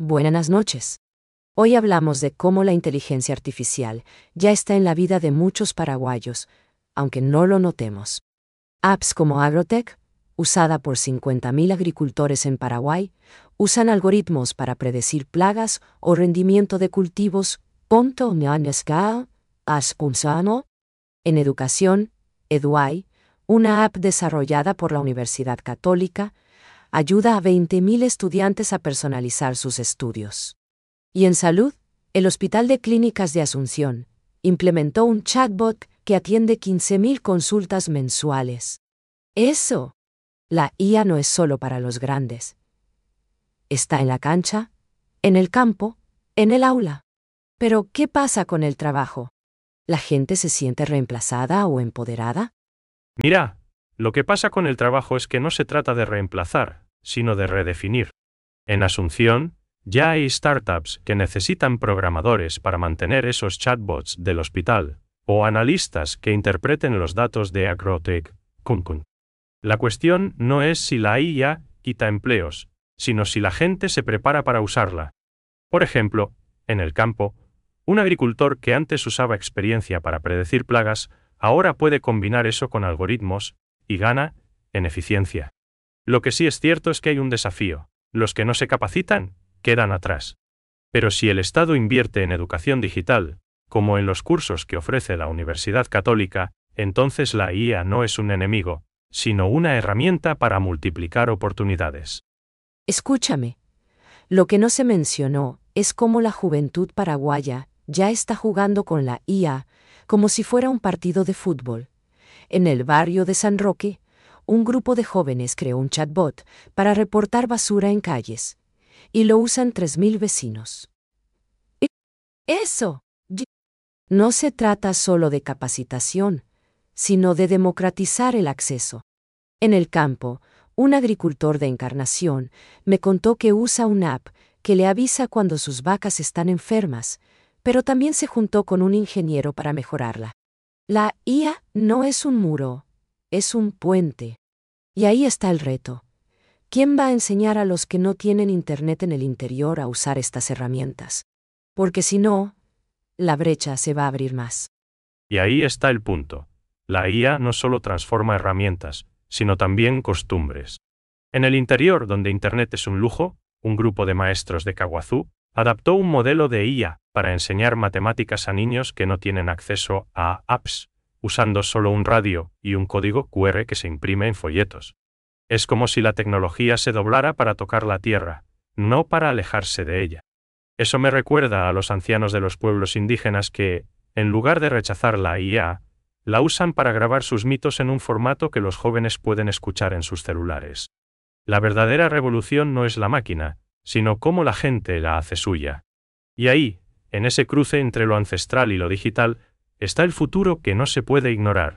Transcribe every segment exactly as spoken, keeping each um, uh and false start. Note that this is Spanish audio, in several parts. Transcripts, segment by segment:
Buenas noches. Hoy hablamos de cómo la inteligencia artificial ya está en la vida de muchos paraguayos, aunque no lo notemos. Apps como Agrotech, usada por cincuenta mil agricultores en Paraguay, usan algoritmos para predecir plagas o rendimiento de cultivos. Punto En educación, Eduay, una app desarrollada por la Universidad Católica, ayuda a veinte mil estudiantes a personalizar sus estudios. Y en salud, el Hospital de Clínicas de Asunción implementó un chatbot que atiende quince mil consultas mensuales. Eso. La I A no es solo para los grandes. Está en la cancha, en el campo, en el aula. Pero, ¿qué pasa con el trabajo? ¿La gente se siente reemplazada o empoderada? Mira, lo que pasa con el trabajo es que no se trata de reemplazar, sino de redefinir. En Asunción, ya hay startups que necesitan programadores para mantener esos chatbots del hospital, o analistas que interpreten los datos de Agrotech. La cuestión no es si la I A quita empleos, sino si la gente se prepara para usarla. Por ejemplo, en el campo, un agricultor que antes usaba experiencia para predecir plagas, ahora puede combinar eso con algoritmos, y gana en eficiencia. Lo que sí es cierto es que hay un desafío: los que no se capacitan, quedan atrás. Pero si el Estado invierte en educación digital, como en los cursos que ofrece la Universidad Católica, entonces la I A no es un enemigo, sino una herramienta para multiplicar oportunidades. Escúchame. Lo que no se mencionó es cómo la juventud paraguaya ya está jugando con la I A como si fuera un partido de fútbol. En el barrio de San Roque, un grupo de jóvenes creó un chatbot para reportar basura en calles, y lo usan tres mil vecinos. ¡Eso! No se trata solo de capacitación, sino de democratizar el acceso. En el campo, un agricultor de Encarnación me contó que usa una app que le avisa cuando sus vacas están enfermas, pero también se juntó con un ingeniero para mejorarla. La I A no es un muro, es un puente. Y ahí está el reto. ¿Quién va a enseñar a los que no tienen internet en el interior a usar estas herramientas? Porque si no, la brecha se va a abrir más. Y ahí está el punto. La I A no solo transforma herramientas, sino también costumbres. En el interior, donde internet es un lujo, un grupo de maestros de Caguazú adaptó un modelo de I A para enseñar matemáticas a niños que no tienen acceso a apps, usando solo un radio y un código Q R que se imprime en folletos. Es como si la tecnología se doblara para tocar la tierra, no para alejarse de ella. Eso me recuerda a los ancianos de los pueblos indígenas que, en lugar de rechazar la I A, la usan para grabar sus mitos en un formato que los jóvenes pueden escuchar en sus celulares. La verdadera revolución no es la máquina, sino cómo la gente la hace suya. Y ahí, en ese cruce entre lo ancestral y lo digital, está el futuro que no se puede ignorar.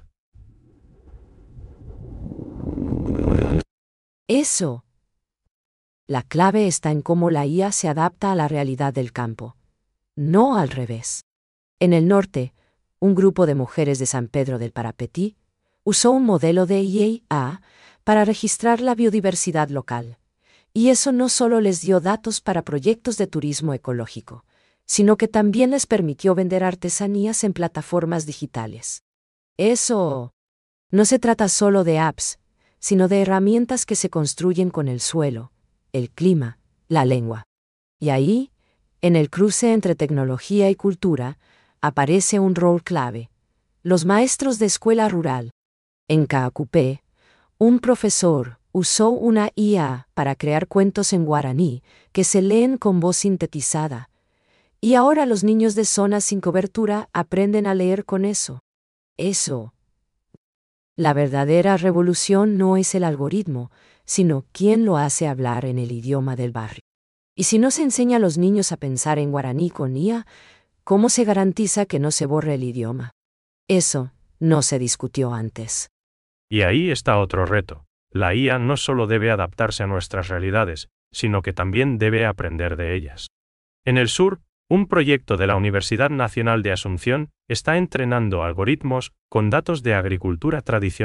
Eso. La clave está en cómo la I A se adapta a la realidad del campo, no al revés. En el norte, un grupo de mujeres de San Pedro del Parapetí usó un modelo de I A para registrar la biodiversidad local. Y eso no solo les dio datos para proyectos de turismo ecológico, sino que también les permitió vender artesanías en plataformas digitales. Eso. No se trata solo de apps, sino de herramientas que se construyen con el suelo, el clima, la lengua. Y ahí, en el cruce entre tecnología y cultura, aparece un rol clave: los maestros de escuela rural. En Caacupé, un profesor usó una I A para crear cuentos en guaraní que se leen con voz sintetizada. Y ahora los niños de zonas sin cobertura aprenden a leer con eso. Eso. La verdadera revolución no es el algoritmo, sino quién lo hace hablar en el idioma del barrio. Y si no se enseña a los niños a pensar en guaraní con I A, ¿cómo se garantiza que no se borre el idioma? Eso no se discutió antes. Y ahí está otro reto. La I A no solo debe adaptarse a nuestras realidades, sino que también debe aprender de ellas. En el sur, un proyecto de la Universidad Nacional de Asunción está entrenando algoritmos con datos de agricultura tradicional,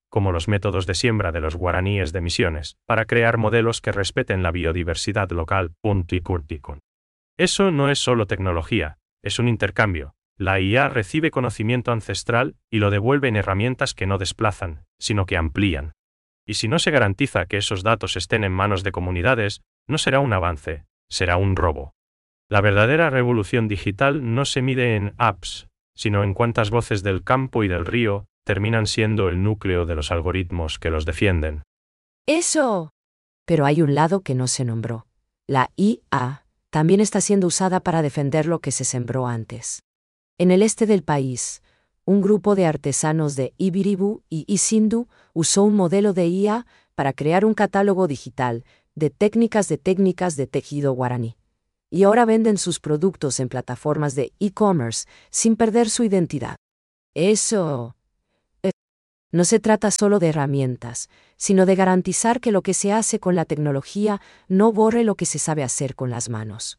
como los métodos de siembra de los guaraníes de Misiones, para crear modelos que respeten la biodiversidad local. Eso no es solo tecnología, es un intercambio. La I A recibe conocimiento ancestral y lo devuelve en herramientas que no desplazan, sino que amplían. Y si no se garantiza que esos datos estén en manos de comunidades, no será un avance, será un robo. La verdadera revolución digital no se mide en apps, sino en cuántas voces del campo y del río terminan siendo el núcleo de los algoritmos que los defienden. Eso. Pero hay un lado que no se nombró. La I A también está siendo usada para defender lo que se sembró antes. En el este del país, un grupo de artesanos de Ibiribú y Isindu usó un modelo de I A para crear un catálogo digital de técnicas de técnicas de tejido guaraní. Y ahora venden sus productos en plataformas de e-commerce sin perder su identidad. Eso. Eh, no se trata solo de herramientas, sino de garantizar que lo que se hace con la tecnología no borre lo que se sabe hacer con las manos.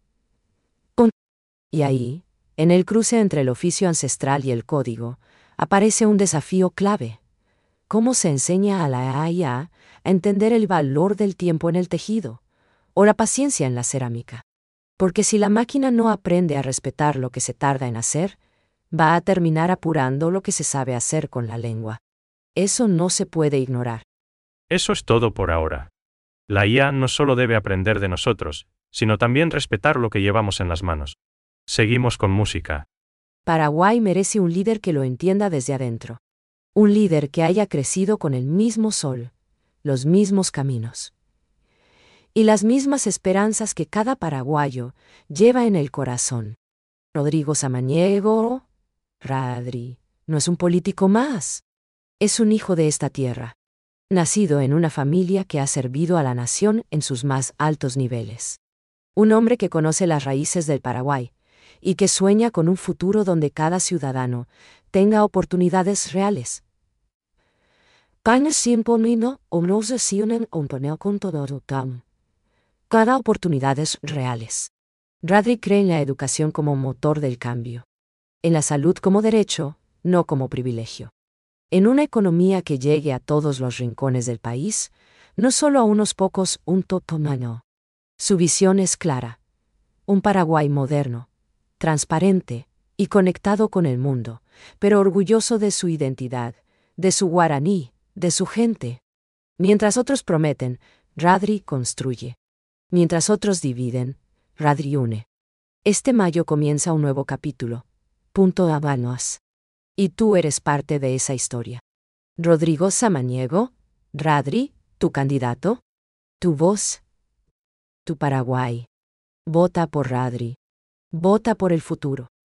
Y ahí, en el cruce entre el oficio ancestral y el código, aparece un desafío clave. ¿Cómo se enseña a la I A a entender el valor del tiempo en el tejido? O la paciencia en la cerámica. Porque si la máquina no aprende a respetar lo que se tarda en hacer, va a terminar apurando lo que se sabe hacer con la lengua. Eso no se puede ignorar. Eso es todo por ahora. La I A no solo debe aprender de nosotros, sino también respetar lo que llevamos en las manos. Seguimos con música. Paraguay merece un líder que lo entienda desde adentro. Un líder que haya crecido con el mismo sol, los mismos caminos y las mismas esperanzas que cada paraguayo lleva en el corazón. Rodrigo Samaniego, Radri, no es un político más. Es un hijo de esta tierra, nacido en una familia que ha servido a la nación en sus más altos niveles. Un hombre que conoce las raíces del Paraguay y que sueña con un futuro donde cada ciudadano tenga oportunidades reales. Cada oportunidades reales. Radri cree en la educación como motor del cambio. En la salud como derecho, no como privilegio. En una economía que llegue a todos los rincones del país, no solo a unos pocos, un totomano. Su visión es clara. Un Paraguay moderno, transparente y conectado con el mundo, pero orgulloso de su identidad, de su guaraní, de su gente. Mientras otros prometen, Radri construye. Mientras otros dividen, Radri une. Este mayo comienza un nuevo capítulo. Punto Habanos. Y tú eres parte de esa historia. Rodrigo Samaniego, Radri, tu candidato, tu voz, tu Paraguay. Vota por Radri. Vota por el futuro.